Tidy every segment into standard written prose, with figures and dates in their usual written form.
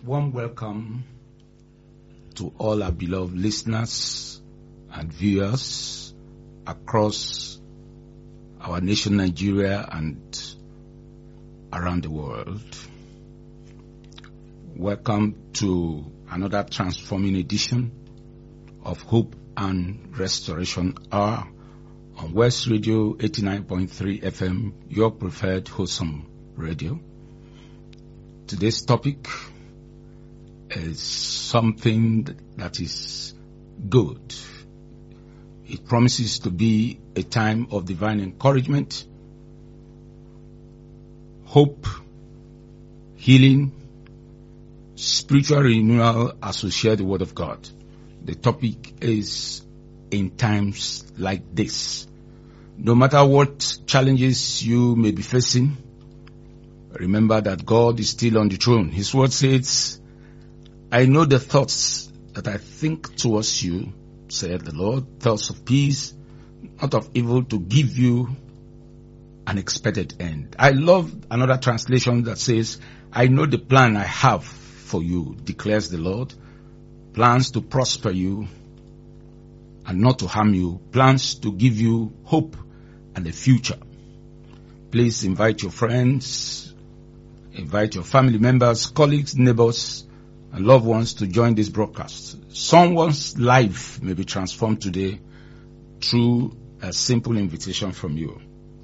Warm welcome to all our beloved listeners and viewers across our nation, Nigeria, and around the world. Welcome to another transforming edition of Hope and Restoration Hour on West Radio 89.3 FM, your preferred wholesome radio. Today's topic is something that is good. It promises to be a time of divine encouragement, hope, healing, spiritual renewal as we share the Word of God. The topic is in times like this. No matter what challenges you may be facing, remember that God is still on the throne. His Word says, I know the thoughts that I think towards you, said the Lord, thoughts of peace, not of evil, to give you an expected end. I love another translation that says, I know the plan I have for you, declares the Lord, plans to prosper you and not to harm you, plans to give you hope and a future. Please invite your friends, invite your family members, colleagues, neighbors, and loved ones to join this broadcast. Someone's life may be transformed today through a simple invitation from you.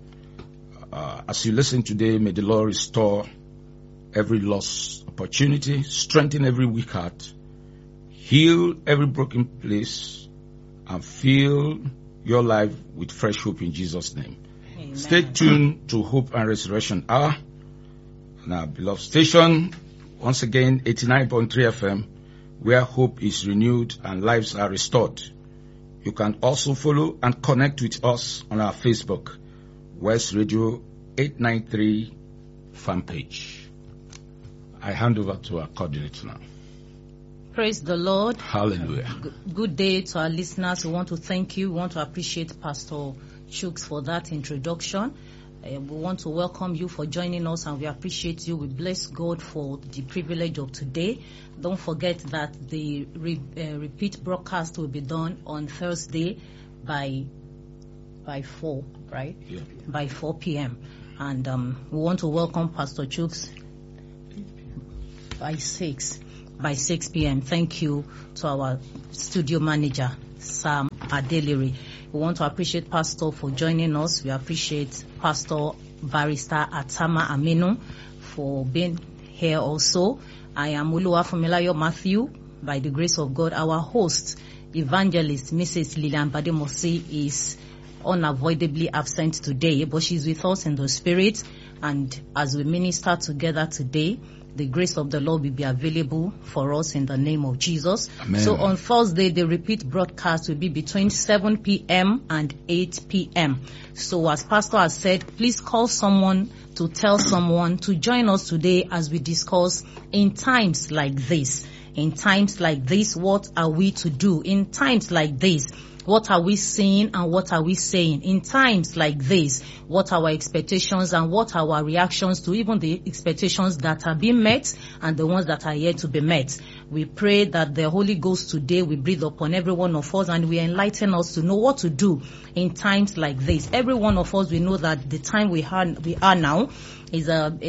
As you listen today, may the Lord restore every lost opportunity, strengthen every weak heart, heal every broken place, and fill your life with fresh hope in Jesus' name. Amen. Stay tuned to Hope and Restoration Hour on our beloved station. Once again, 89.3 FM, where hope is renewed and lives are restored. You can also follow and connect with us on our Facebook, West Radio 893 fan page. I hand over to our coordinator now. Praise the Lord. Hallelujah. Good day to our listeners. We want to thank you. We want to appreciate Pastor Chuks for that introduction. We want to welcome you for joining us, and we appreciate you. We bless God for the privilege of today. Don't forget that the repeat broadcast will be done on Thursday by 4, right? Yeah. By 4 p.m. And we want to welcome Pastor Chuks by 6 p.m. Thank you to our studio manager, Sam Adeliri. We want to appreciate Pastor for joining us. We appreciate Pastor Barrister Atama Aminu for being here also. I am Oluwafunmilayo Matthew. By the grace of God, our host, Evangelist Mrs. Lilian Bademosi, is unavoidably absent today, but she's with us in the spirit. And as we minister together today, the grace of the Lord will be available for us in the name of Jesus. Amen. So on Thursday, the repeat broadcast will be between 7 p.m. and 8 p.m. So as Pastor has said, please call someone to tell someone to join us today as we discuss in times like this. In times like this, what are we to do? In times like this, what are we seeing and what are we saying? In times like this, what are our expectations and what are our reactions to even the expectations that are being met and the ones that are yet to be met? We pray that the Holy Ghost today will breathe upon every one of us and will enlighten us to know what to do in times like this. Every one of us, we know that the time we are now is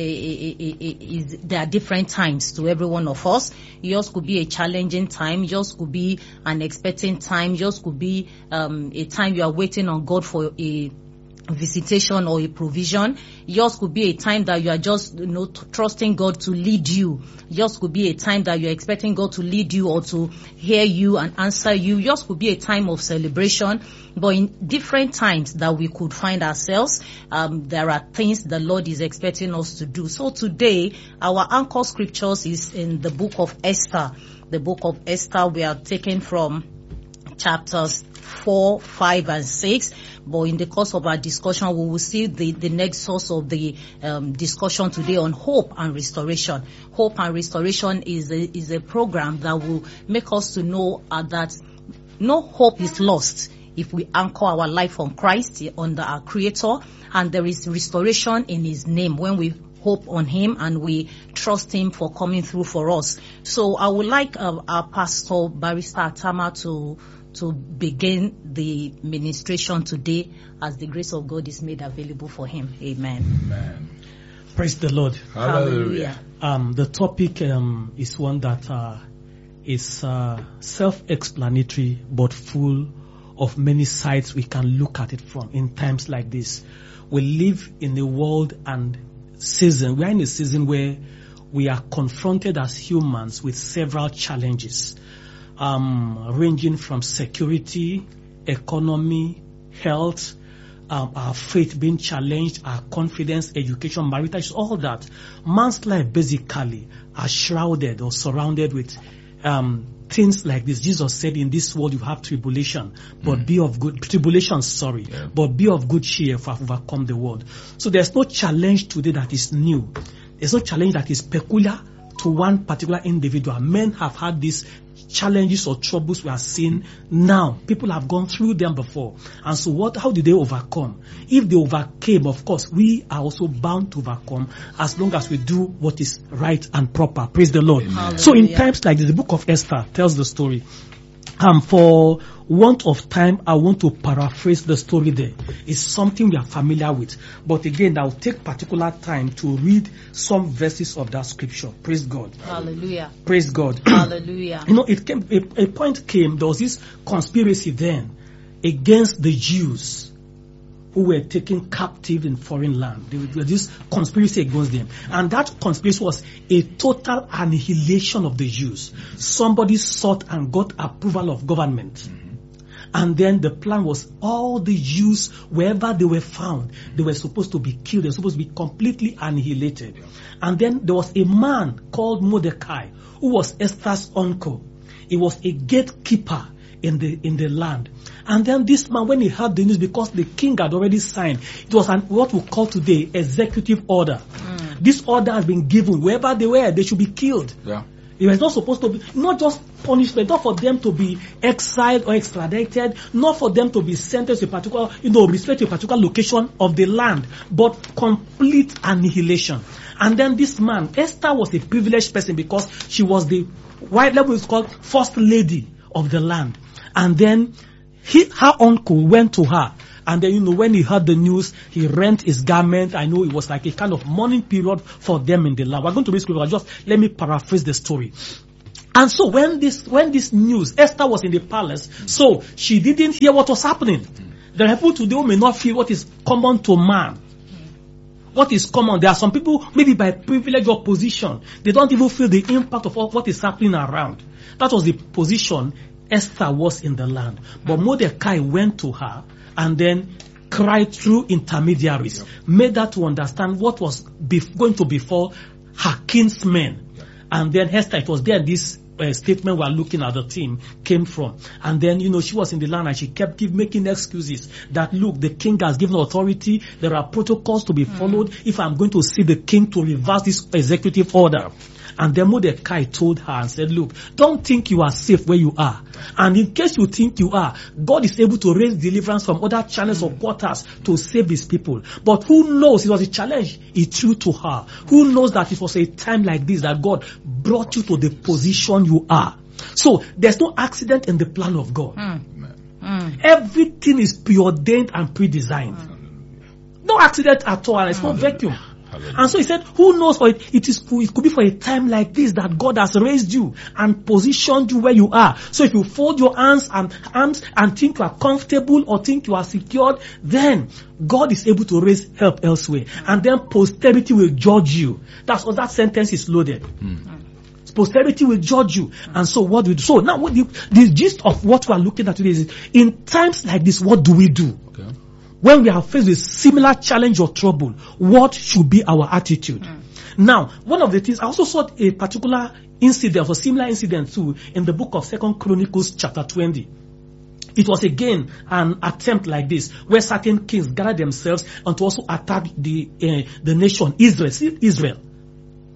there are different times to every one of us. Yours could be a challenging time. Yours could be an expecting time. Yours could be a time you are waiting on God for a visitation or a provision. Yours could be a time that you are just trusting God to lead you. Yours could be a time that you're expecting God to lead you or to hear you and answer you. Yours could be a time of celebration. But in different times that we could find ourselves, there are things the Lord is expecting us to do. So today, our anchor scriptures is in the book of Esther. The book of Esther, we are taken from chapters 4, 5, and 6. But in the course of our discussion, we will see the next source of the discussion today on hope and restoration. Hope and restoration is a program that will make us to know that no hope is lost if we anchor our life on Christ, under our Creator, and there is restoration in His name when we hope on him and we trust him for coming through for us. So I would like our Pastor Barrister Atama to begin the ministration today as the grace of God is made available for him. Amen. Amen. Praise the Lord. Hallelujah. The topic is one that is self-explanatory but full of many sides we can look at it from in times like this. We live in a world and season. We are in a season where we are confronted as humans with several challenges, ranging from security, economy, health, our faith being challenged, our confidence, education, marital issues, all that. Man's life basically are shrouded or surrounded with things like this. Jesus said, in this world you have tribulation, but be of good, but be of good cheer, for I've overcome the world. So there's no challenge today that is new. There's no challenge that is peculiar to one particular individual. Men have had these challenges or troubles we are seeing now. People have gone through them before. And so how did they overcome? If they overcame, of course, we are also bound to overcome as long as we do what is right and proper. Praise the Lord. Hallelujah. So in times like this, the book of Esther tells the story. For want of time, I want to paraphrase the story there. It's something we are familiar with. But again, I'll take particular time to read some verses of that scripture. Praise God. Hallelujah. Praise God. Hallelujah. A point came, there was this conspiracy then against the Jews who were taken captive in foreign land. There was this conspiracy against them. And that conspiracy was a total annihilation of the Jews. Somebody sought and got approval of government. And then the plan was all the Jews, wherever they were found, they were supposed to be killed. They were supposed to be completely annihilated. And then there was a man called Mordecai, who was Esther's uncle. He was a gatekeeper in the land. And then this man, when he heard the news, because the king had already signed, it was what we call today executive order. This order has been given. Wherever they were, they should be killed. Yeah. It was not supposed to be, not just punishment, not for them to be exiled or extradited, not for them to be sentenced to a particular, respect to a particular location of the land, but complete annihilation. And then this man, Esther, was a privileged person because she was the white level is called first lady of the land. And then her uncle went to her. And then, when he heard the news, he rent his garment. I know it was like a kind of mourning period for them in the land. We're going to read scripture. Just let me paraphrase the story. And so when this news, Esther was in the palace, so she didn't hear what was happening. There are people today who may not feel what is common to man. What is common? There are some people, maybe by privilege or position, they don't even feel the impact of what is happening around. That was the position Esther was in the land. But Mordecai went to her and then cried through intermediaries, made her to understand what was going to befall her kinsmen. And then Esther, it was there this statement we are looking at the team came from. And then, she was in the land and she kept making excuses that, look, the king has given authority. There are protocols to be followed. If I'm going to see the king to reverse this executive order. And then Mordecai told her and said, look, don't think you are safe where you are. And in case you think you are, God is able to raise deliverance from other channels or portals to save his people. But who knows? It was a challenge he threw to her. Who knows that it was a time like this that God brought you to the position you are. So there's no accident in the plan of God. Everything is preordained and predesigned. No accident at all, and it's no vacuum. And so he said, who knows, for it could be for a time like this that God has raised you and positioned you where you are. So if you fold your arms and think you are comfortable or think you are secured, then God is able to raise help elsewhere. And then posterity will judge you. That's what that sentence is loaded. Posterity will judge you. And so what do we do? So now the gist of what we are looking at today is, in times like this, what do we do? Okay. When we are faced with similar challenge or trouble, what should be our attitude? Now, one of the things, I also saw a particular incident, or similar incident too, in the book of 2 Chronicles chapter 20. It was again an attempt like this, where certain kings gathered themselves and to also attack the nation Israel.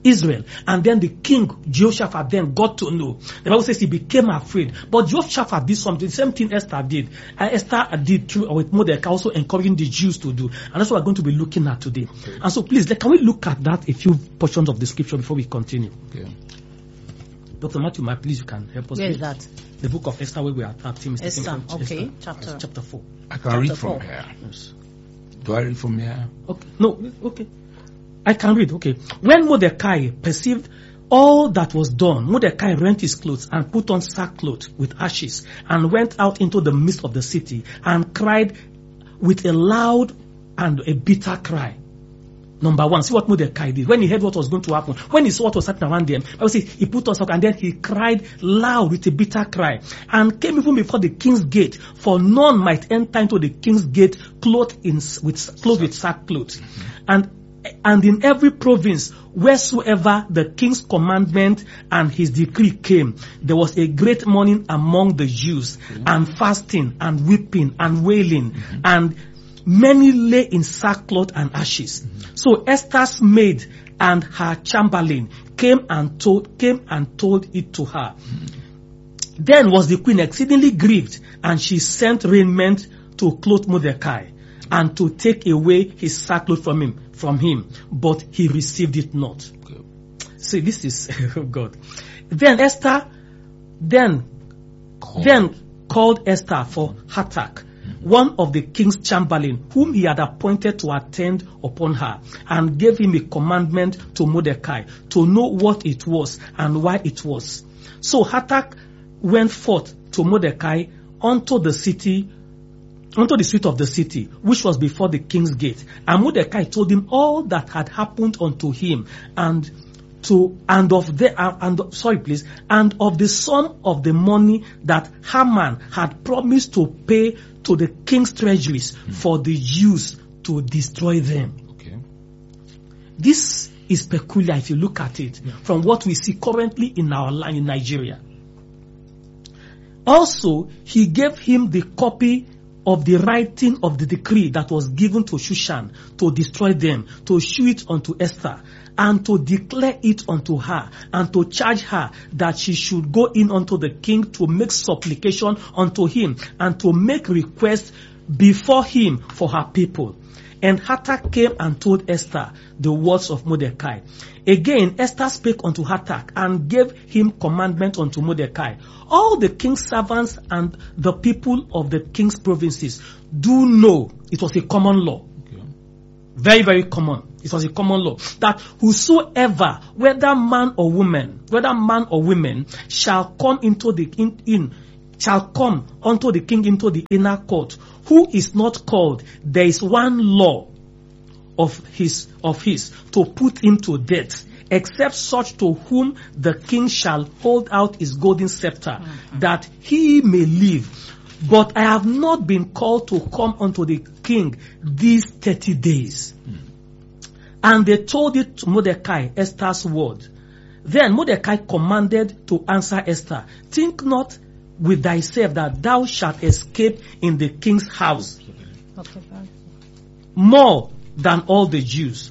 Israel. And then the king, Jehoshaphat, then got to know. The Bible says he became afraid. But Jehoshaphat did something, the same thing Esther did. Esther did through with Mordecai, also encouraging the Jews to do. And that's what we're going to be looking at today. Okay. And so please, can we look at that, a few portions of the scripture before we continue? Okay. Dr. Matthew, please, you can help us. Where is that? The book of Esther, where we are at. Esther, okay. Chapter 4. I can read from here. Yes. Do I read from here? Okay. No, okay. I can read, okay. When Mordecai perceived all that was done, Mordecai rent his clothes and put on sackcloth with ashes and went out into the midst of the city and cried with a loud and a bitter cry. Number one, see what Mordecai did. When he heard what was going to happen, when he saw what was happening around him, he put on sackcloth and then he cried loud with a bitter cry and came even before the king's gate, for none might enter into the king's gate clothed with sackcloth. And in every province, wheresoever the king's commandment and his decree came, there was a great mourning among the Jews, and fasting, and weeping, and wailing, and many lay in sackcloth and ashes. So Esther's maid and her chamberlain came and told it to her. Then was the queen exceedingly grieved, and she sent raiment to clothe Mordecai, and to take away his sackcloth from him, but he received it not. Okay. See, this is God. Then Esther called Esther for Hathach, one of the king's chamberlain, whom he had appointed to attend upon her, and gave him a commandment to Mordecai to know what it was and why it was. So Hathach went forth to Mordecai unto the street of the city, which was before the king's gate. And Mordecai told him all that had happened unto him, and of the sum of the money that Haman had promised to pay to the king's treasuries for the Jews to destroy them. Okay. This is peculiar if you look at it from what we see currently in our land in Nigeria. Also, he gave him the copy of the writing of the decree that was given to Shushan to destroy them, to shew it unto Esther, and to declare it unto her, and to charge her that she should go in unto the king to make supplication unto him, and to make request before him for her people. And Hathach came and told Esther the words of Mordecai. Again, Esther spake unto Hathach, and gave him commandment unto Mordecai. All the king's servants and the people of the king's provinces do know it was a common law. Okay. Very, very common. It was a common law that whosoever, whether man or woman, shall come into the shall come unto the king into the inner court, who is not called, there is one law of his to put him to death, except such to whom the king shall hold out his golden scepter, that he may live. But I have not been called to come unto the king these 30 days. And they told it to Mordecai, Esther's word. Then Mordecai commanded to answer Esther, think not with thyself that thou shalt escape in the king's house more than all the Jews.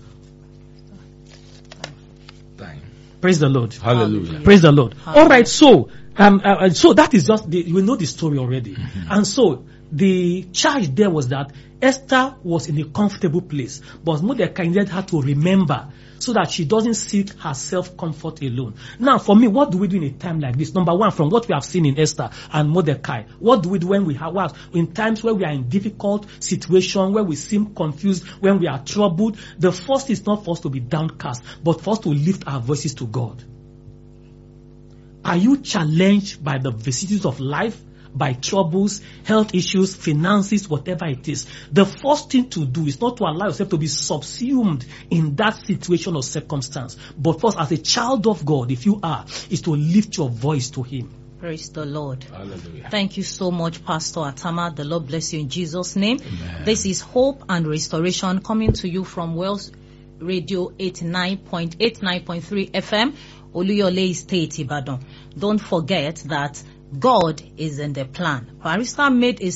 Praise the Lord. Hallelujah. Praise the Lord. Hallelujah. All right, so that is just you know the story already. And so the charge there was that Esther was in a comfortable place, but Mordecai needed her to remember so that she doesn't seek her self-comfort alone. Now, for me, what do we do in a time like this? Number one, from what we have seen in Esther and Mordecai, what do we do when we have in times where we are in difficult situation, where we seem confused, when we are troubled? The first is not for us to be downcast, but for us to lift our voices to God. Are you challenged by the vicissitudes of life? By troubles, health issues, finances, whatever it is? The first thing to do is not to allow yourself to be subsumed in that situation or circumstance, but first, as a child of God, if you are, is to lift your voice to Him. Praise the Lord. Hallelujah. Thank you so much, Pastor Atama. The Lord bless you in Jesus' name. Amen. This is Hope and Restoration coming to you from Wells Radio 89.3 FM, Oluyole State, Ibadan. Don't forget that God is in the plan. Pastor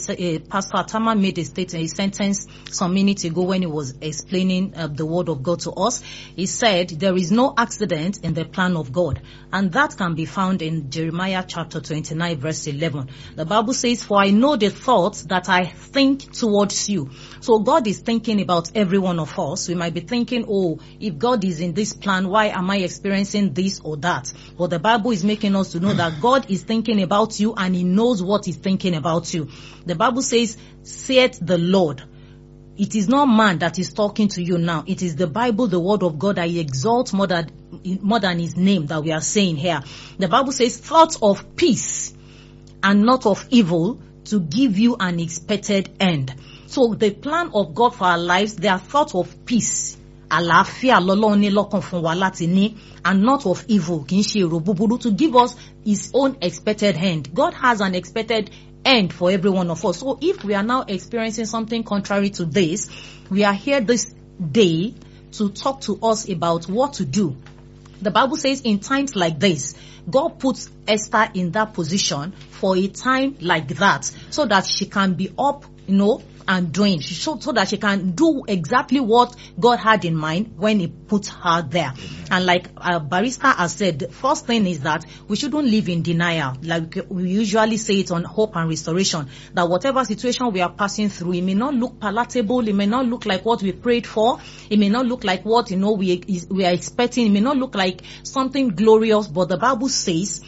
Atama made a sentence some minutes ago when he was explaining the word of God to us. He said there is no accident in the plan of God, and that can be found in Jeremiah chapter 29 verse 11. The Bible says, "For I know the thoughts that I think towards you." So God is thinking about every one of us. We might be thinking, oh, if God is in this plan, why am I experiencing this or that? But the Bible is making us to know that God is thinking about you, and He knows what He's thinking about you. The Bible says, "Saith the Lord." It is not man that is talking to you now. It is the Bible, the word of God, that He exalts more than His name that we are saying here. The Bible says, "Thoughts of peace and not of evil, to give you an expected end." So the plan of God for our lives, they are thoughts of peace. Àlàáfíà lọ́lọ́run ní lọ́kàn fún wa láti ní, and not of evil, kì í ṣe èrò búburú, to give us His own expected end. God has an expected end for every one of us. So if we are now experiencing something contrary to this, we are here this day to talk to us about what to do. The Bible says in times like this, God puts Esther in that position for a time like that, so that she can be up, and doing, so that she can do exactly what God had in mind when He put her there. And like Barrister has said, the first thing is that we shouldn't live in denial. Like we usually say it on Hope and Restoration, that whatever situation we are passing through, it may not look palatable, it may not look like what we prayed for, it may not look like what we are expecting, it may not look like something glorious, but the Bible says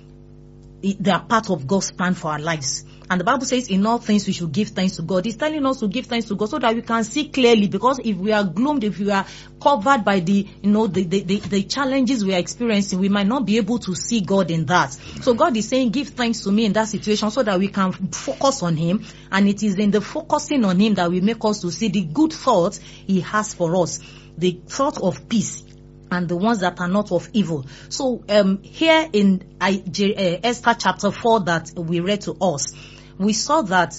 they are part of God's plan for our lives. And the Bible says in all things we should give thanks to God. It's telling us to give thanks to God so that we can see clearly, because if we are gloomed, if we are covered by the challenges we are experiencing, we might not be able to see God in that. So God is saying, give thanks to me in that situation so that we can focus on Him. And it is in the focusing on Him that will make us to see the good thoughts He has for us, the thought of peace, and the ones that are not of evil. So here in Esther chapter 4 that we read to us, we saw that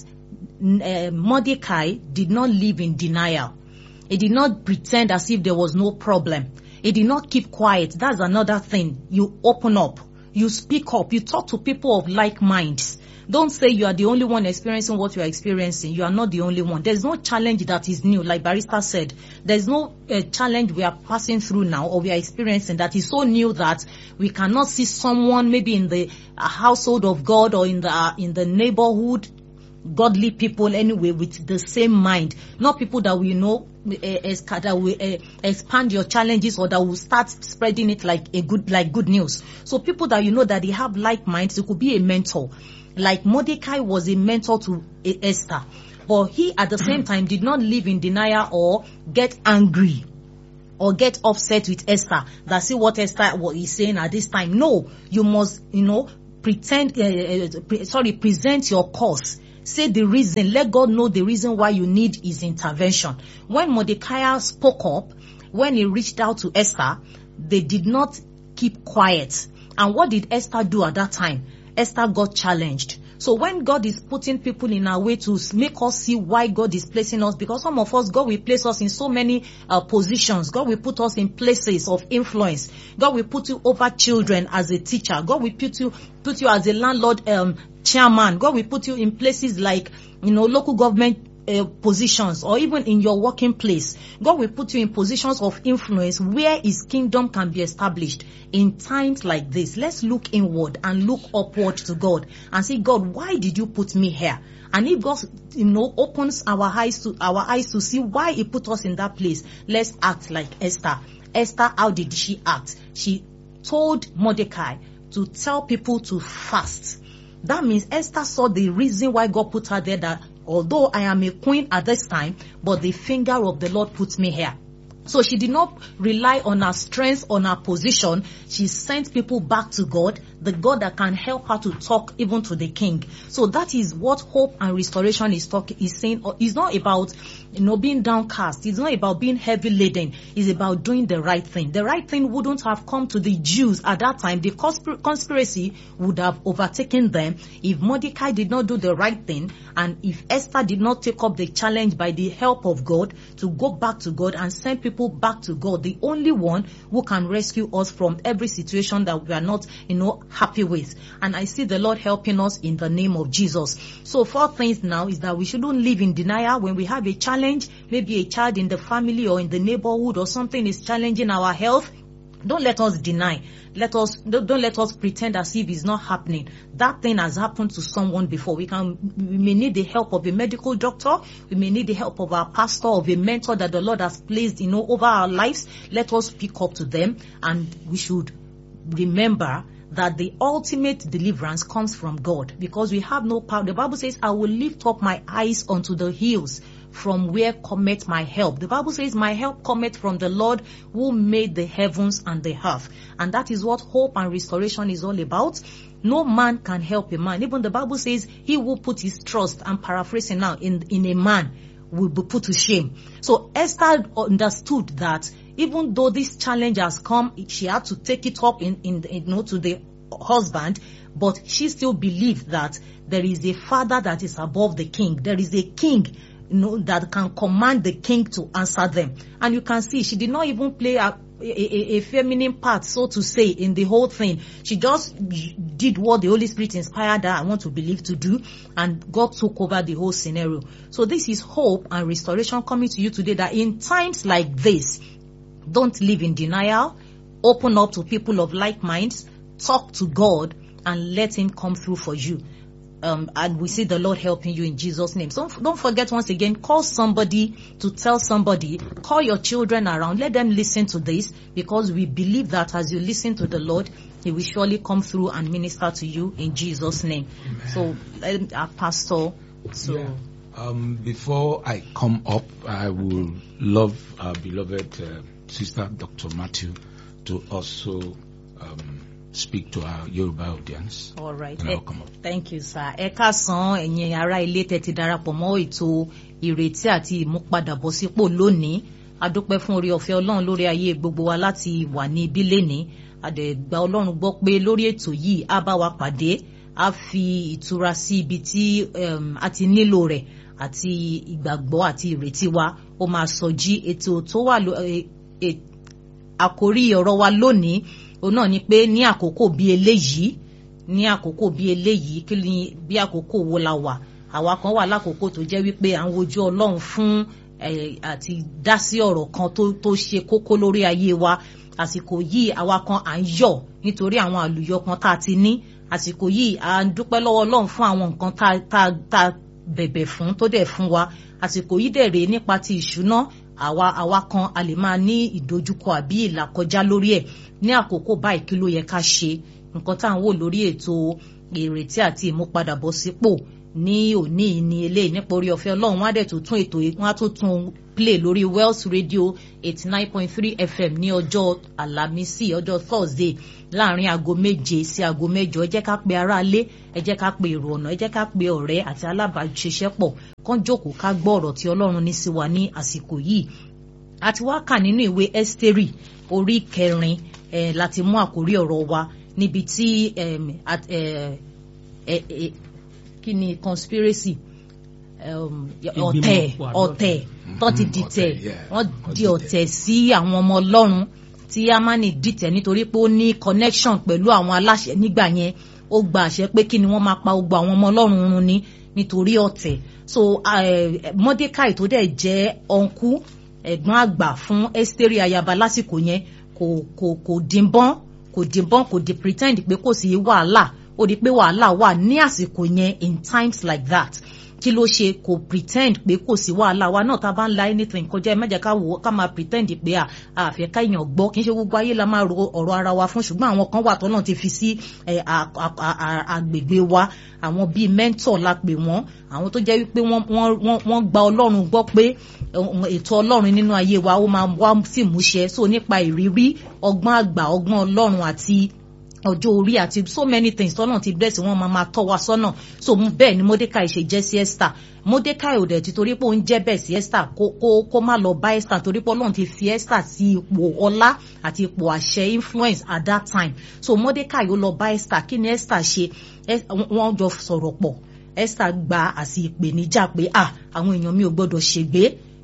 Mordecai did not live in denial. He did not pretend as if there was no problem. He did not keep quiet. That's another thing. You open up. You speak up. You talk to people of like minds. Don't say you are the only one experiencing what you are experiencing. You are not the only one. There's no challenge that is new. Like Barrister said, there's no challenge we are passing through now or we are experiencing that is so new that we cannot see someone maybe in the household of God or in the neighborhood, godly people anyway, with the same mind. Not people that we know that will expand your challenges or that will start spreading it like good news. So people that you know that they have like minds, it could be a mentor. Like Mordecai was a mentor to Esther, but he at the same time did not live in denial or get angry or get upset with Esther. That's what Esther is saying at this time. No, you must, present your cause. Say the reason. Let God know the reason why you need His intervention. When Mordecai spoke up, when he reached out to Esther, they did not keep quiet. And what did Esther do at that time? Esther got challenged. So when God is putting people in our way to make us see why God is placing us, because some of us, God will place us in so many positions. God will put us in places of influence. God will put you over children as a teacher. God will put you as a landlord chairman. God will put you in places like, local government positions, or even in your working place. God will put you in positions of influence where His kingdom can be established. In times like this, let's look inward and look upward to God and say, God, why did you put me here? And if God, opens our eyes to see why He put us in that place, let's act like Esther. Esther, how did she act? She told Mordecai to tell people to fast. That means Esther saw the reason why God put her there, that although I am a queen at this time, but the finger of the Lord put me here. So she did not rely on her strength, on her position. She sent people back to God, the God that can help her to talk even to the king. So that is what Hope and Restoration is saying. It's not about, being downcast. It's not about being heavy laden. It's about doing the right thing. The right thing wouldn't have come to the Jews at that time. The conspiracy would have overtaken them if Mordecai did not do the right thing, and if Esther did not take up the challenge by the help of God to go back to God and send people people back to God, the only one who can rescue us from every situation that we are not, happy with. And I see the Lord helping us in the name of Jesus. So 4 things now is that we shouldn't live in denial when we have a challenge, maybe a child in the family or in the neighborhood or something is challenging our health. Don't let us deny. Don't let us pretend as if it's not happening. That thing has happened to someone before. We may need the help of a medical doctor. We may need the help of our pastor, of a mentor that the Lord has placed, over our lives. Let us pick up to them, and we should remember that the ultimate deliverance comes from God, because we have no power. The Bible says, I will lift up my eyes unto the hills, from where cometh my help. The Bible says, my help cometh from the Lord who made the heavens and the earth. And that is what hope and restoration is all about. No man can help a man. Even the Bible says, he who put his trust, I'm paraphrasing now, in a man will be put to shame. So Esther understood that even though this challenge has come, she had to take it up to the husband, but she still believed that there is a father that is above the king. There is a king that can command the king to answer them. And you can see she did not even play a feminine part, so to say, in the whole thing. She just did what the Holy Spirit inspired her, I want to believe, to do, and God took over the whole scenario. So this is hope and restoration coming to you today, that in times like this, don't live in denial. Open up to people of like minds. Talk to God and let him come through for you. And we see the Lord helping you in Jesus' name. So don't forget, once again, call somebody to tell somebody. Call your children around. Let them listen to this, because we believe that as you listen to the Lord, he will surely come through and minister to you in Jesus' name. Amen. So, our pastor. Before I come up, I would love our beloved Sister Dr. Matthew to also speak to our Yoruba audience. All right. And I'll come up. Thank you, sir. Ẹ káàsán ẹ̀yin ará ilé tẹ́ ti darapọ̀ mọ́ ètò ìrètí àti ìmúpadàbọ̀sípò lónìí. A dúpẹ́ fún oore ọ̀fẹ́ Ọlọ́run lórí ayé gbogbo wa láti wà ní ibi lénìí. A dẹ̀ gba Ọlọ́run gbọ́ pé lórí ètò yìí á bá wa pàdé, á fi ìtura sí ibi tí a ti nílò rẹ̀, àti ìgbàgbọ́ àti ìrètí wa. Ó máa sọjí ètò tó wà àkórí ọ̀rọ̀ wa lónìí. Òun náà ni pé ní àkókò bí eléyìí, kí ni bí àkókò wo la wà. Àwa kan wà lákòókò tó jẹ́ wípé à ń wojú Ọlọ́run fún àti dá sí ọ̀rọ̀ kan tó ṣe kókó lórí ayé wa. Àsìkò yìí àwa kan à ń yọ̀ nítorí àwọn àlùyọ kan tá a ti ní. Àsìkò yìí à ń dúpẹ́ lọ́wọ́ Ọlọ́run fún àwọn nǹkan tá bẹ̀bẹ̀ fún tó dẹ̀ fún wa. Àsìkò yìí dẹ̀ rèé nípa ti ìṣúná. Àwa kan a lè máa ní ìdojúkọ àbí ìlàkọjá lórí ẹ̀. Ní àkókò báyìí kí ló yẹ ká ṣe? Nǹkan tá à ń wò lórí ètò ìrètí àti ìmúpadàbọ̀sípò ní òní ní eléyìí nípa orí ọ̀fẹ́ Ọlọ́run. Wọ́n á dẹ̀ tún tún ètò yìí, wọ́n á tún play lórí Wells Radio 89.3 FM ní ọjọ́ Àlàmísì, ọjọ́ Thursday, láàrin aago 7 sí aago 8. Ẹ jẹ́ ká pe ará ilé, ẹ jẹ́ ká pe èrò ọ̀nà, ẹ jẹ́ ká pe ọ̀rẹ́ àti alábàáṣiṣẹ́pọ̀ kán jókòó ká gbọ́ ọ̀rọ̀ tí Ọlọ́run ní sí wa ní àsìkò yìí. Àti wá kà nínú ìwé Ẹ́sítérì orí 4 láti mú àkórí ọ̀rọ̀ wa, níbi tí kí ni conspiracy, ọ̀tẹ̀ tó ti dìtẹ̀, wọ́n di ọ̀tẹ̀ sí àwọn ọmọ Ọlọ́run, tí Hámánì dìtẹ̀ nítorí pé ó ní connection pẹ̀lú àwọn aláṣẹ nígbà yẹn. Ó gba àṣẹ pé kí ni wọ́n máa pa gbogbo àwọn ọmọ Ọlọ́run run ní nítorí ọ̀tẹ̀. So Mọ́dékáì tó dẹ̀ jẹ́ ọ̀nkú ẹ̀gbọ́n àgbà fún Ẹ́sítérì ayaba lásìkò yẹn kò dìbọn kò di pretend pé kò sí wàhálà. Ó di pé wàhálà wà ní àsìkò yẹn, in times like that. Kí ló ṣe? Kò pretend pé kò sí wàhálà. Wa náà tá bá ń la anything kọjá, ẹ má jẹ́ ká máa pretend pé àfẹ́ ká èèyàn gbọ́. Kì í ṣe gbogbo ayé la máa ro ọ̀rọ̀ ara wa fún, ṣùgbọ́n àwọn kan wà tó náà ti fi sí agbègbè wa. Àwọn bíi mentor la pè wọ́n, àwọn tó jẹ́ wípé wọ́n gba Ọlọ́run gbọ́ pé ètò Ọlọ́run nínú ayé wa ó máa wá sí ìmúṣẹ. So nípa ìrírí, ọgbọ́n àgbà, ọgbọ́n Ọlọ́run àti ọjọ́ orí àti so many things tọ́nà ti bless wọn máa tọ́ wa sọ́nà. So bẹ́ẹ̀ ni Mọ́dékáì ṣe jẹ́ sí Esther. Mọ́dékáì ò dẹ̀ ti torí pé ó ń jẹ́ bẹ́ẹ̀ sí Esther kó má lọ bá Esther, torí pé Ọlọ́run ti fi Esther sí ipò ọlá àti ipò àṣẹ influence at that time. So Mọ́dékáì ó lọ bá Esther. Kí ni Esther ṣe? Wọ́n jọ sọ̀rọ̀ pọ̀. Esther gba àsì ìpèníjà pé àwọn èèyàn mi ò gbọ́dọ̀ ṣègbé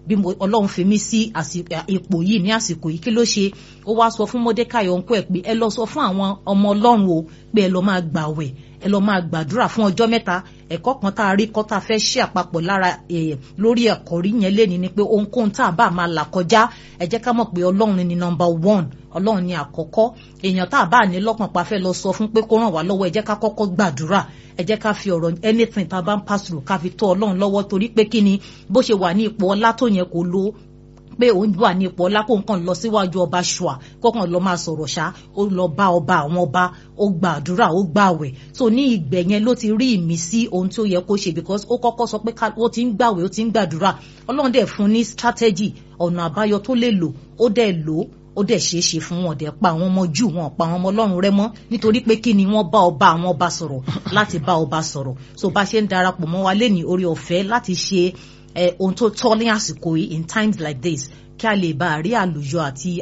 bí Ọlọ́run fi mí sí ipò yìí ní àsìkò yìí kí ló ṣe ó wá sọ fún Mọ́dékáì ọ̀nkú ẹ̀ pé ẹ lọ sọ fún àwọn ọmọ Ọlọ́run o pé ẹ lọ máa gbàwẹ̀ ẹ lọ máa gbàdúrà fún ọjọ́ mẹ́ta. Ẹ̀kọ́ kan tá a rí kọ́ tá a fẹ́ ṣe àpapọ̀ lára lórí ẹ̀kọ́ rí yẹn léni ni pé ohunkóhun tá a bá máa là kọjá ẹ jẹ́ ká mọ̀ pé Ọlọ́run ni number one, Ọlọ́run ni àkọ́kọ́. Èèyàn tá a bá ní lọ́kàn pa fẹ́ lọ sọ fún pé kó ràn wá lọ́wọ́ ẹ jẹ́ ká kọ́kọ́ gbàdúrà, ẹ jẹ́ ká fi ọ̀rọ̀ anything tá a bá ń pass through ká fi tó Ọlọ́run lọ́wọ́, torí pé kí ni bó ṣe wà ní ipò ọlá tó yẹn kò lo pé òun wà ní ipò ọlá kó nǹkan lọ síwájú ọba ṣùà kọ́kàn lọ máa sọ̀rọ̀ ṣá, ó lọ bá ọba àwọn ọba, ó gbàdúrà, ó gbàwẹ̀. So ní ìgbẹ̀ yẹn ló ti rí ìmísí ohun tí ó yẹ kó ṣe, because ó kọ́kọ́ sọ pé ó ti ń gbàwẹ̀, ó ti ń gbàdúrà. Ọlọ́run dẹ̀ fún ní strategy, ọ̀nà àbáyọ tó lè lò, ó dẹ̀ lò ó dẹ̀ ṣeé ṣe fún wọn, dẹ̀ pa àwọn ọmọ Júù, wọn pa àwọn ọmọ Ọlọ́run rẹ́ mọ́, nítorí pé kí ni wọ́n bá ọba àwọn ọba sọ̀rọ̀ láti bá ọba sọ̀rọ̀. So bá ṣe ń darapọ̀ mọ́ wa lénìí orí ọ̀fẹ́ láti ṣe ohun tó tọ́ ní àsìkò yìí in times like this, kí a lè bá a rí àlùyọ àti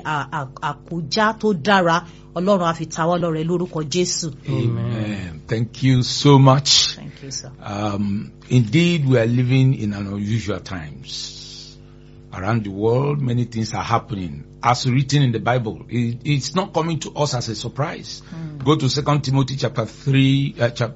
àkójá tó dára. Ọlọ́run á fi ta wá lọ́rẹ lórúkọ Jésù. Amen. Thank you so much. Thank you, sir. Indeed, we are living in an unusual times. Around the world, many things are happening. As written in the Bible, it's not coming to us as a surprise. Go to 2 Timothy chapter 3,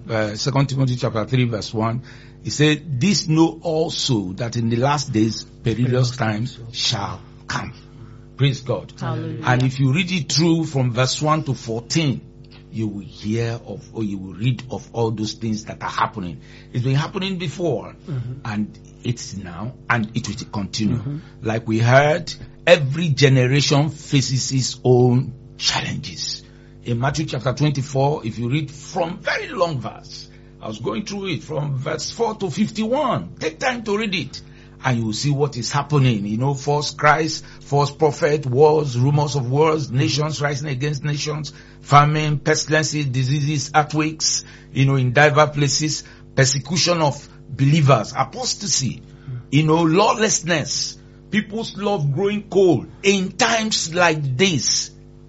2 Timothy chapter 3 verse 1. He said, "This know also that in the last days perilous times shall come." Praise God. Hallelujah. And if you read it through from verse 1 to 14, you will hear of, or you will read of all those things that are happening. It's been happening before, and it's now, and it will continue. Like we heard, every generation faces its own challenges. In Matthew chapter 24, if you read from very long verse, I was going through it from verse 4 to 51. Take time to read it, and you will see what is happening. You know, false Christ, false prophet, wars, rumors of wars, nations rising against nations, famine, pestilences, diseases, earthquakes, you know, in diverse places, persecution of believers, apostasy, you know, lawlessness, people's love growing cold. In times like this,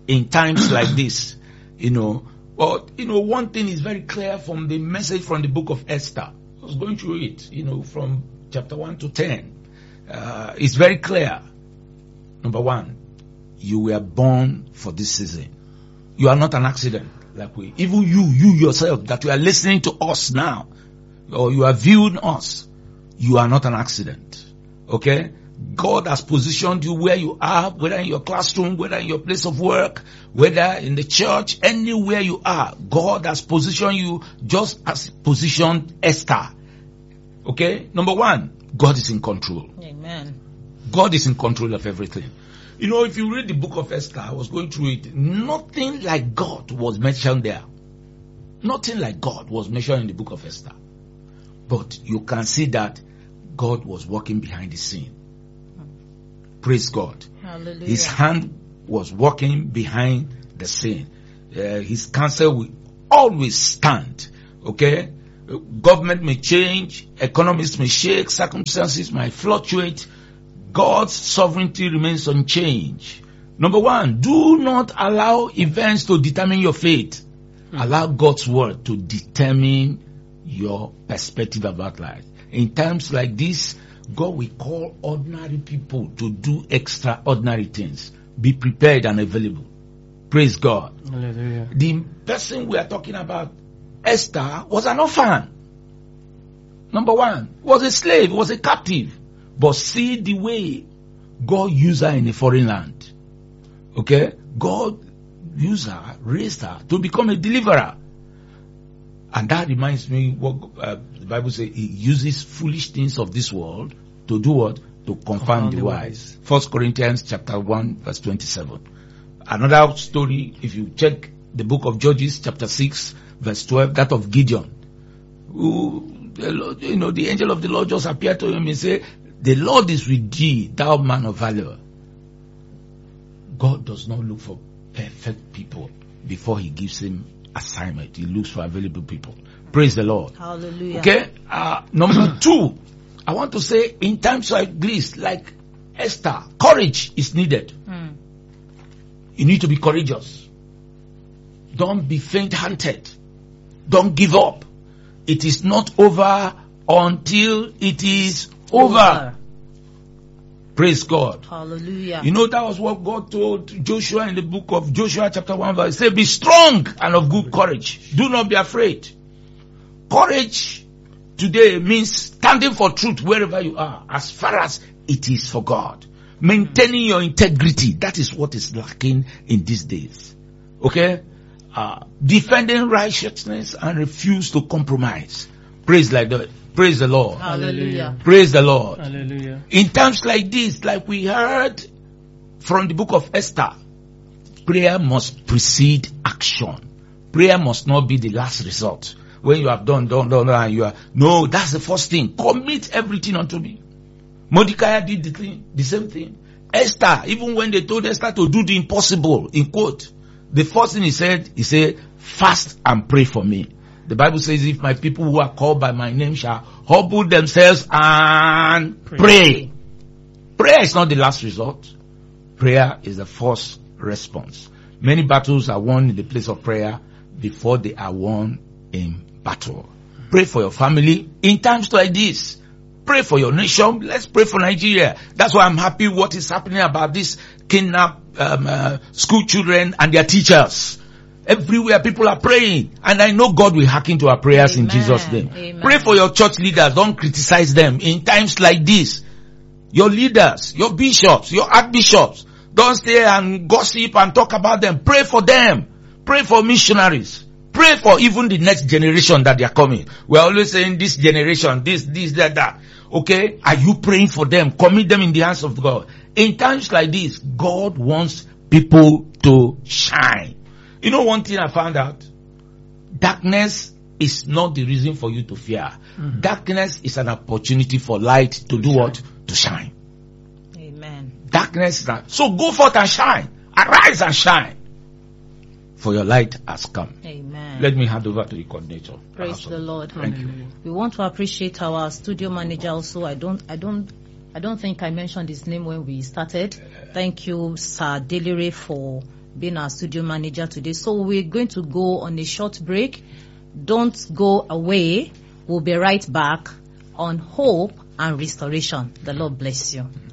you know, but, you know, one thing is very clear from the message from the book of Esther. I was going through it, you know, from chapter 1 to 10. It's very clear. Number one, you were born for this season. You are not an accident. Like even you yourself, that you are listening to us now, or you are viewing us, you are not an accident. Okay? God has positioned you where you are, whether in your classroom, whether in your place of work, whether in the church, anywhere you are. God has positioned you just as positioned Esther. Okay? Number one, God is in control. Amen. God is in control of everything. You know, if you read the book of Esther, I was going through it, nothing like God was mentioned there. Nothing like God was mentioned in the book of Esther. But you can see that God was working behind the scene. Praise God. Hallelujah. His hand was working behind the scene. His counsel will always stand. Okay? Government may change, economies may shake, circumstances might fluctuate. God's sovereignty remains unchanged. Number one, do not allow events to determine your faith. Allow God's word to determine your perspective about life. In times like this, God will call ordinary people to do extraordinary things. Be prepared and available. Praise God. Hallelujah. The person we are talking about, Esther, was an orphan. Number one, was a slave, was a captive. But see the way God used her in a foreign land. Okay? God used her, raised her to become a deliverer. And that reminds me what the Bible says, He uses foolish things of this world to do what? To confound the wise. 1 Corinthians chapter 1 verse 27. Another story, if you check the book of Judges chapter 6 verse 12, that of Gideon. Who, you know, the angel of the Lord just appeared to him and said, "The Lord is with thee, thou man of valor." God does not look for perfect people before He gives him assignment. He looks for available people. Praise the Lord. Hallelujah. Okay. Number two, I want to say, in times like this, like Esther, courage is needed. You need to be courageous. Don't be faint-hearted. Don't give up. It is not over until it is over. Praise God. Hallelujah. You know, that was what God told Joshua in the book of Joshua chapter 1 verse. He said, be strong and of good courage. Do not be afraid. Courage today means standing for truth wherever you are, as far as it is for God. Maintaining your integrity. That is what is lacking in these days. Okay? Defending righteousness and refuse to compromise. Praise the Lord. Hallelujah. Praise the Lord. Hallelujah. In times like this, like we heard from the book of Esther, prayer must precede action. Prayer must not be the last result. When you have done, and you are, no, that's the first thing. Commit everything unto me. Mordecai did the same thing. Esther, even when they told Esther to do the impossible, in quote, the first thing he said, fast and pray for me. The Bible says, if my people who are called by my name shall humble themselves and pray. Prayer is not the last resort. Prayer is the first response. Many battles are won in the place of prayer before they are won in battle. Pray for your family in times like this. Pray for your nation. Let's pray for Nigeria. That's why I'm happy what is happening about this kidnap school children and their teachers. Everywhere people are praying, and I know God will hearken to our prayers. Amen. In Jesus' name. Amen. Pray for your church leaders. Don't criticize them in times like this. Your leaders, your bishops, your archbishops, don't stay and gossip and talk about them. Pray for them. Pray for missionaries. Pray for even the next generation that they are coming. We're always saying this generation, this, that. Okay? Are you praying for them? Commit them in the hands of God. In times like this, God wants people to shine. You know one thing I found out? Darkness is not the reason for you to fear. Mm-hmm. Darkness is an opportunity for light to do what? To shine. Amen. Darkness is not. So go forth and shine. Arise and shine. For your light has come. Amen. Let me hand over to the coordinator. Praise the Lord. Thank you. We want to appreciate our studio manager also. I don't think I mentioned his name when we started. Thank you, Sir Delire, for being our studio manager today. So we're going to go on a short break. Don't go away. We'll be right back on Hope and Restoration. The Lord bless you.